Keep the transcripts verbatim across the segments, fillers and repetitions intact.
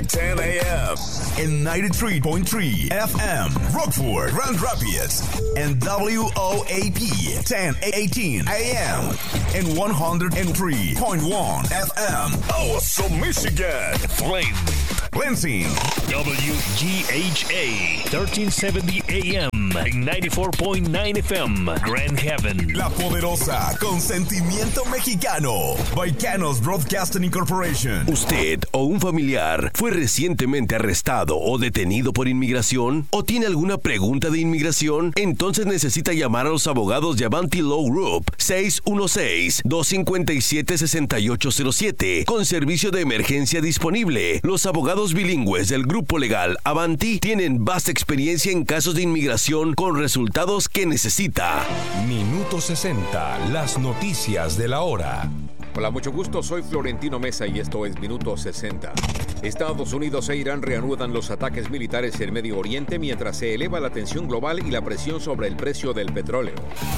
ten a.m. in ninety-three point three F M, Rockford, Grand Rapids, and W O A P ten eighteen A M in one hundred three point one F M, Awesome, Michigan, Flint, Lansing, W G H A thirteen seventy A M and ninety-four point nine F M, Grand Haven. La Poderosa, con sentimiento mexicano, Baicanos Broadcasting Incorporation. ¿Usted o un familiar fue recientemente arrestado o detenido por inmigración? ¿O tiene alguna pregunta de inmigración? Entonces necesita llamar a los abogados de Avanti Law Group seis uno seis, dos cinco siete, seis ocho cero siete con servicio de emergencia disponible. Los abogados bilingües del grupo legal Avanti tienen vasta experiencia en casos de inmigración con resultados que necesita. Minuto sesenta, las noticias de la hora. Hola, mucho gusto, soy Florentino Mesa y esto es Minuto sesenta. Estados Unidos e Irán reanudan los ataques militares en Medio Oriente mientras se eleva la tensión global y la presión sobre el precio del petróleo.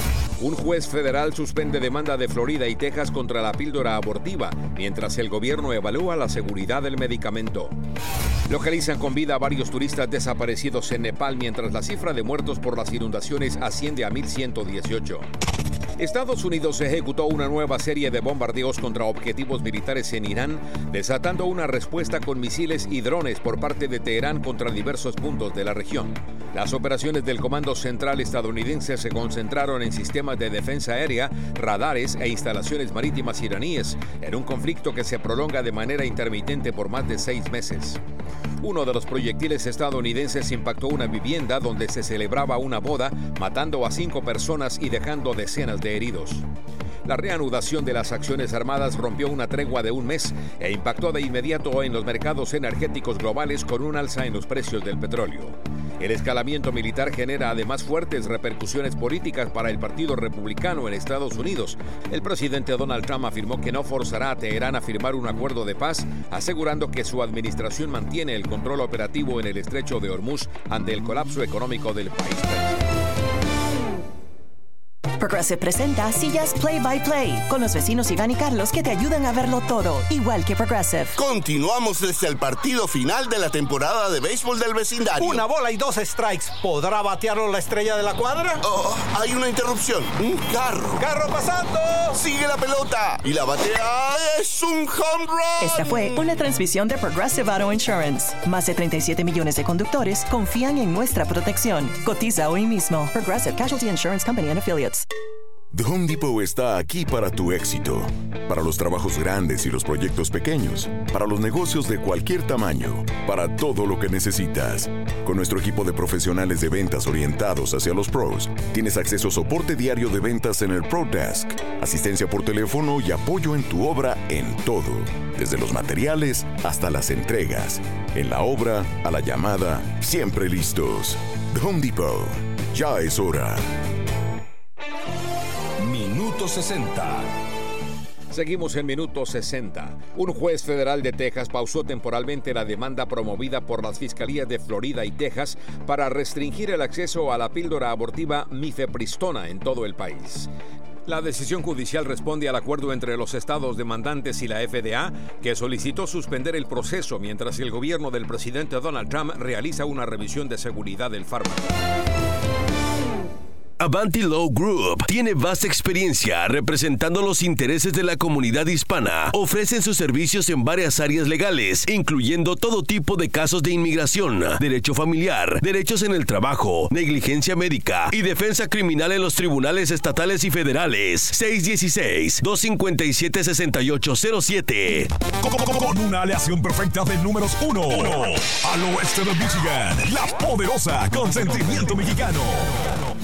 Un juez federal suspende demanda de Florida y Texas contra la píldora abortiva, mientras el gobierno evalúa la seguridad del medicamento. Localizan con vida a varios turistas desaparecidos en Nepal, mientras la cifra de muertos por las inundaciones asciende a mil ciento dieciocho. Estados Unidos ejecutó una nueva serie de bombardeos contra objetivos militares en Irán, desatando una respuesta con misiles y drones por parte de Teherán contra diversos puntos de la región. Las operaciones del Comando Central estadounidense se concentraron en sistemas de defensa aérea, radares e instalaciones marítimas iraníes, en un conflicto que se prolonga de manera intermitente por más de seis meses. Uno de los proyectiles estadounidenses impactó una vivienda donde se celebraba una boda, matando a cinco personas y dejando decenas de heridos. La reanudación de las acciones armadas rompió una tregua de un mes e impactó de inmediato en los mercados energéticos globales con un alza en los precios del petróleo. El escalamiento militar genera además fuertes repercusiones políticas para el Partido Republicano en Estados Unidos. El presidente Donald Trump afirmó que no forzará a Teherán a firmar un acuerdo de paz, asegurando que su administración mantiene el control operativo en el estrecho de Hormuz ante el colapso económico del país. Progressive presenta Sillas Play by Play con los vecinos Iván y Carlos que te ayudan a verlo todo, igual que Progressive. Continuamos desde el partido final de la temporada de béisbol del vecindario. Una bola y dos strikes. ¿Podrá batearlo la estrella de la cuadra? Oh, hay una interrupción. Un carro. ¡Carro pasando! Sigue la pelota y la batea. ¡Es un home run! Esta fue una transmisión de Progressive Auto Insurance. Más de treinta y siete millones de conductores confían en nuestra protección. Cotiza hoy mismo. Progressive Casualty Insurance Company and Affiliates. The Home Depot está aquí para tu éxito, para los trabajos grandes y los proyectos pequeños, para los negocios de cualquier tamaño, para todo lo que necesitas. Con nuestro equipo de profesionales de ventas orientados hacia los pros, tienes acceso a soporte diario de ventas en el Pro Desk, asistencia por teléfono y apoyo en tu obra en todo, desde los materiales hasta las entregas. En la obra, a la llamada, siempre listos. The Home Depot. Ya es hora. Minuto sesenta. Seguimos en Minuto sesenta. Un juez federal de Texas pausó temporalmente la demanda promovida por las fiscalías de Florida y Texas para restringir el acceso a la píldora abortiva mifepristona en todo el país. La decisión judicial responde al acuerdo entre los estados demandantes y la F D A, que solicitó suspender el proceso mientras el gobierno del presidente Donald Trump realiza una revisión de seguridad del fármaco. Avanti Law Group tiene vasta experiencia representando los intereses de la comunidad hispana. Ofrecen sus servicios en varias áreas legales, incluyendo todo tipo de casos de inmigración, derecho familiar, derechos en el trabajo, negligencia médica y defensa criminal en los tribunales estatales y federales. seis uno seis, dos cinco siete, seis ocho cero siete. Con una aleación perfecta de números uno, uno al oeste de Michigan, La Poderosa, con sentimiento mexicano.